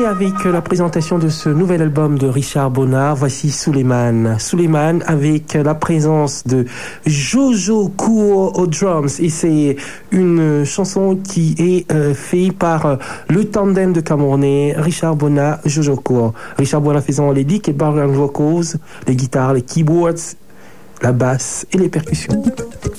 continuer avec la présentation de ce nouvel album de Richard Bona. Voici Suleiman. Suleiman avec la présence de Jojo Kuo aux drums. Et c'est une chanson qui est faite par le tandem de Camerounais, Richard Bona, Jojo Kuo. Richard Bona faisant les lead et background vocals, les guitares, les keyboards, la basse et les percussions.